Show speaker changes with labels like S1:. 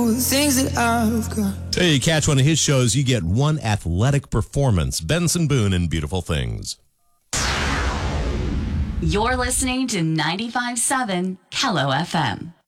S1: Things that I've got.
S2: So you catch one of his shows, you get one athletic performance. Benson Boone and Beautiful Things.
S3: You're listening to 95.7 Kello FM.